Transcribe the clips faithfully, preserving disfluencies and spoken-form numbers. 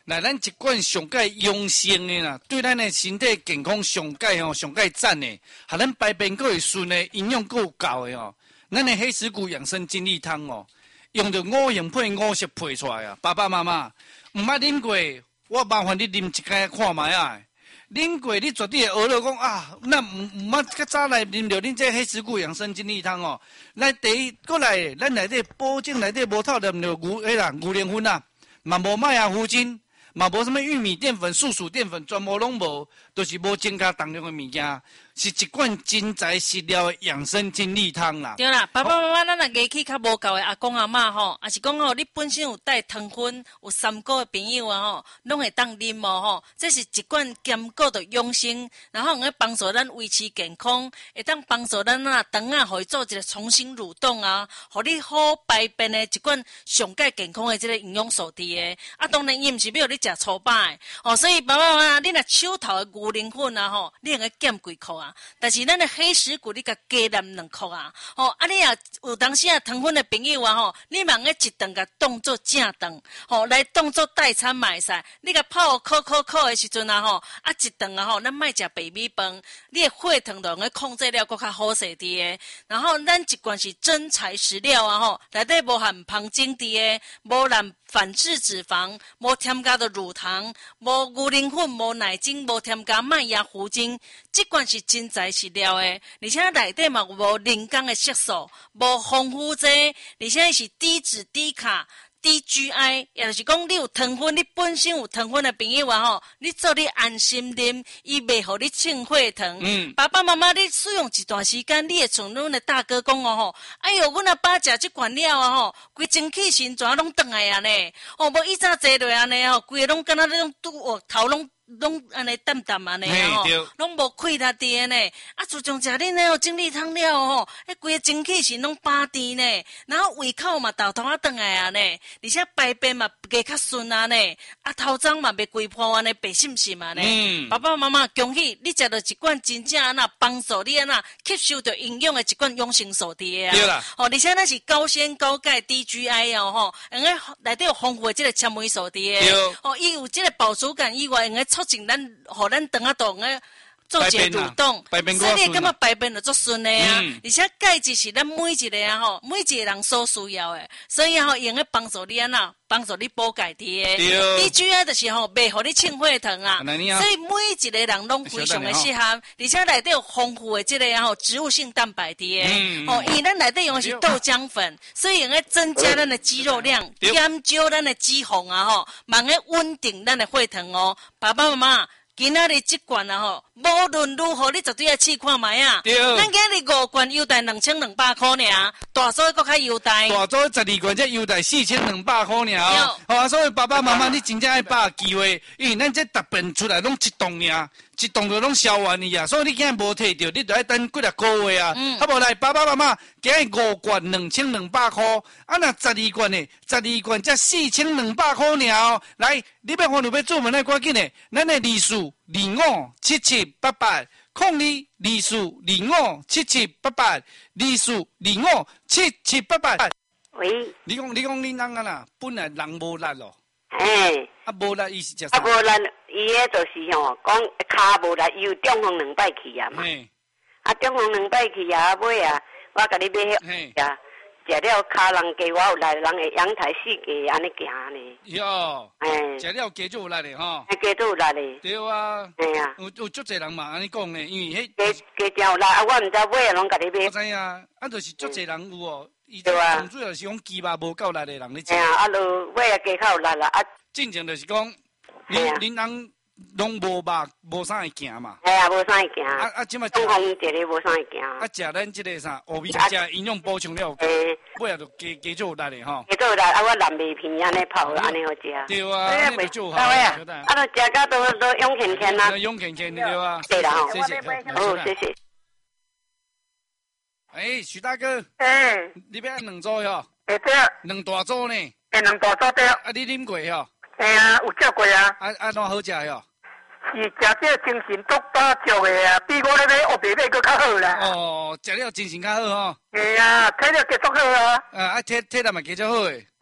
来，咱一罐上介养生的啦，对咱的身体健康上介吼，上介赞的，还咱排便够会顺的，营养够够的哦。咱的黑石骨养生精力汤哦，用着五行配五色配出来啊。爸爸妈妈唔捌啉过，我麻烦你啉一羹看卖啊。啉过，你绝对会学了讲啊，那唔唔捌较早来啉着恁这黑石骨养生精力汤哦。来第一过来，咱内底保证内底无透啉着牛迄啦牛奶粉啊，嘛无麦芽糊精，嘛无什么玉米淀粉、素薯淀粉，全部拢无，都、就是无增加重量的物件，是一罐真材实料的养生精力汤啦。 对啦，爸爸妈妈，咱若牙齿较无够的阿公阿嬷吼，也是讲吼，你本身有带糖分、有三高的朋友啊吼，拢会当啉哦吼。这是一罐兼顾着养生，然后会帮助咱维持健康，会当帮助咱啊肠啊，互伊做一个重新蠕动啊，互你好排便的一罐上介健康的这个营养素伫的。啊，当然伊毋是要你食粗饱的哦，所以爸爸妈妈，你若手头的牛奶粉啊吼，你用个减几箍啊。但是咱的黑石骨你甲加淡两箍啊，吼、哦、啊你啊有当时啊糖分的朋友啊吼，你茫个一顿甲当做正顿，吼、哦、来当做代餐嘛会使，你甲泡烤烤烤的时阵啊吼，啊一顿啊吼，咱莫食白米饭，你的血糖就用个控制了搁较好势伫的。然后咱一罐是真材实料啊吼，内底无含芳精伫的，无含反式脂肪，无添加的乳糖，无牛奶粉，无奶精，无添加麦芽糊精，这罐是真材实料的，而且内底嘛无人工的色素，无防腐剂，而且是低脂低卡。低 G I， 也就是讲你有糖分，你本身有糖分的朋友啊吼，你做你安心啉，伊袂互你清血糖。嗯，爸爸妈妈你使用一段时间，你会像阮的大哥讲哦吼，哎哟，阮阿爸食这罐了啊吼，规精气神全拢转来啊呢，哦，无以早坐落安尼吼，规个拢敢若那种拄哦头拢。拢安尼淡淡安尼吼，拢无气力伫呢。啊，自从食恁那精力汤了吼，迄规个精气神拢饱甜呢，然后胃口嘛豆豆啊转来啊呢，而且排便嘛加较顺啊呢，啊头脏嘛袂规破安尼白心心啊呢。嗯，爸爸妈妈恭喜你食到一罐真正安那帮助你安那吸收到营养的一罐养生素伫的啊。对啦，哦，而且那是高纤高钙低 G I 哦吼，用个内底有丰富的这个纤维素伫的。对。哦，伊有这个饱足感以外，用个促进咱，互咱肠啊动个做一个蠕动，所以你感觉排便就足顺的啊。嗯、而且钙质是咱每一个啊吼，每一个人所需要的，所以吼用个帮助你安那，帮助你补钙的。D G I 就是吼，袂互你清血糖啊。所以每一个人拢非常的适合，而且内底有丰富的这个吼植物性蛋白的。嗯、哦，因为咱内底用的是豆浆粉，所以用个增加咱的肌肉量，减少咱的脂肪啊吼，慢个稳定咱的血糖哦。爸爸妈妈。今仔日这罐啊吼，无论如何你绝对要试看卖啊！对，咱今日五罐优待两千两百块尔，大组搁较优待。大组十二罐才优待四千两百块尔哦。好啊，所以爸爸妈妈你真正爱把握机会，因为咱这逐遍出来拢一栋尔，一栋就拢销完去啊。所以你今日无摕到，你就要等几啊个月啊。嗯。啊无来，爸爸妈妈今日五罐两千两百块，啊那十二罐呢，十二罐才四千两百块尔哦。来，你要看你要做门来赶紧的，咱的利数。二五七七八八，空二二四二五七七八八，二四二五七七八八。喂，你讲你讲你人啊啦，本来人无力咯。嘿，啊无力伊是食啥？啊无力，伊个就是吼，讲骹无力，伊有中风两摆去啊嘛。嘿，啊中风两摆去啊，尾啊，我甲你买遐呀。食了骹人加我有力，人会阳台四界安尼行呢。哟，哎，食了加就有力嘞吼。哎，加就有力嘞。对啊。哎呀，有有足侪人嘛安尼讲呢，因为迄加加有力啊，我毋知买啊，拢甲你买。我知啊，啊，就是足侪人有哦。对啊。最主要是讲肌肉无够力的人咧食。哎呀，啊，落买啊加较有力啦啊。正常就是讲，恁恁人。拢无肉，无啥会行嘛。哎呀，无啥会行。啊啊，即摆中风一个无啥会行。啊，食咱即个啥乌米食营养补充了，诶，尾啊就加加做有力的吼。加做有力，啊，我蓝麦片安尼泡，安尼好食。对啊，安尼就好。啊，都食到都都勇健健啦。勇健健对啊。对啦吼。谢谢。好，谢谢。哎，徐大哥。哎。你要按两组哟。会对。两大组呢。诶，两大组对。啊，你啉过哟？哎呀，有食过啊。啊啊，哪好食哟？是食这精神足大足的啊，比我那个乌白米佫较好啦。哦，食了精神较好吼。哎呀，体力继续好啊。啊啊，体体力嘛继续好诶。哎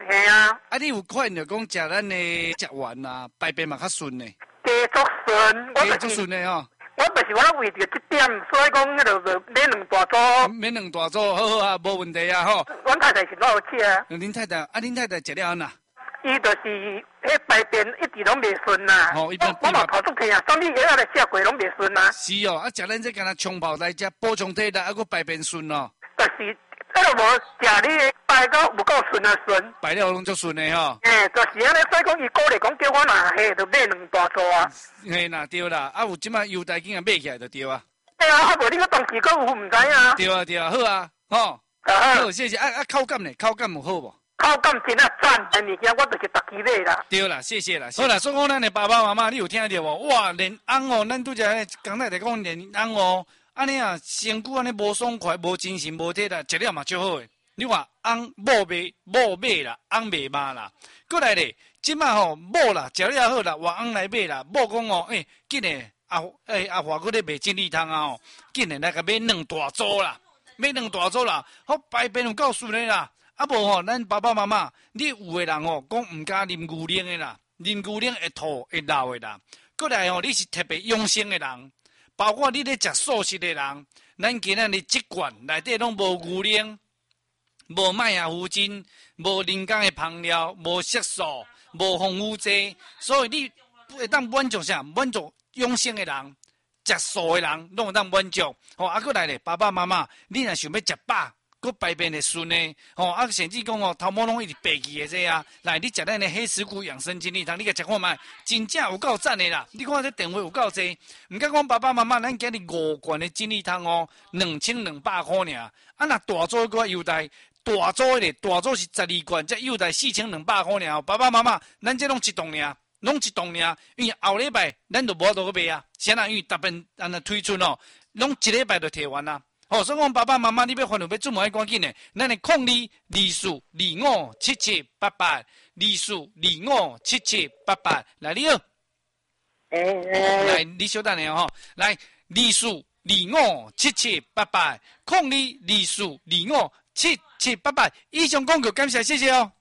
嘿啊， 啊，你有看着讲食咱的食丸啊，排便嘛较顺呢， 加足顺，我加足就是顺的吼。 我就是我为着这点，所以讲迄个就买两大组。 免两大组，好好啊，无问题啊吼。 阮太太是哪有吃啊？ 恁太太啊，恁太太食了安那？ 伊就是迄排便一直拢袂顺呐。 哦一般我我嘛跑出去啊，上你药仔来下过拢袂顺呐。 是哦，啊，食咱这敢若冲泡来食补充体力，啊，佫排便顺哦。 就是迄个无食你排到有够顺啊顺。 排了拢足顺的吼。 诶，就是安尼，所以讲伊鼓励讲叫我若嘿，就买两大组啊。 嘿啦，对啦，啊有即摆优待竟然买起来就对啊。 哎呀，啊无你个当时佫有毋知影。 对啊对啊，好啊，吼。 啊好，谢谢。啊啊，口感呢？口感有好无？ 口感真啊赞，诶物件我就是逐期买啦。 对啦，谢谢啦。好啦，所以讲咱的爸爸妈妈，你有听到无？哇，连翁哦，咱拄则刚才在讲连翁哦，安尼啊，身躯安尼无爽快、无精神、无体力，食了嘛足好诶。你看翁某买某买啦，翁卖妈啦。过来咧，即摆吼某啦，食了好啦，换翁来买啦。某讲哦，诶、欸，紧诶，阿诶阿华佫咧卖精力汤啊吼，紧诶来甲买两大组啦，买两大组啦，好排便有够顺诶啦。啊无吼，咱爸爸妈妈，你有诶人吼讲毋敢啉牛奶诶啦，啉牛奶会吐会老诶啦。过来吼，你是特别养生诶人，包括你咧食素食诶人，咱今仔日即罐内底拢无牛奶。无麦芽糊精，无人工的香料，无色素，无防腐剂，所以你会当满足啥？满足养生的人，食素的人，拢会当满足。吼、哦，啊，过来咧，爸爸妈妈，你若想要食饱，佮排便会顺呢？吼、哦，啊，甚至讲哦，头毛拢一直白去的这啊，来，你食咱的黑石骨养生精力汤，你甲食看觅，真正有够赞的啦！你看这电话有够济，毋敢讲爸爸妈妈，咱今日五罐的精力汤哦，两千两百块尔，啊，若大组个优待。大组咧，大组是十二罐，才优待四千两百块尔。爸爸妈妈，咱这拢一栋尔，拢一栋尔。因为后礼拜咱就无法度去买啊，啥人因为特别安尼推出哦，拢一礼拜就摕完啦。哦，所以讲爸爸妈妈，你要烦恼要做毛赶紧的，咱的控二二四二五七七八八，二四二五七七八八，来你好，来你小等下吼，来二四二五七七八八，控二二四二五七七八八，以上广告感谢，谢谢哦。